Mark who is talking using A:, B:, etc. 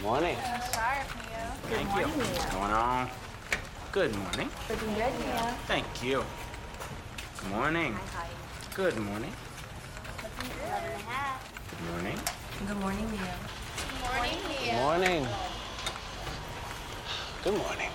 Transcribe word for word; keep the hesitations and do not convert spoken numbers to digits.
A: Morning.
B: Sharp, Mia.
C: Thank you.
D: morning, Mia.
C: What's going on? Good morning.
D: Looking good, Mia.
C: Thank you. Good morning.
B: Hi.
C: Good morning.
B: Eleven and a half.
C: Good morning.
D: Good morning, Mia.
B: Morning, Mia.
A: Morning. Good morning.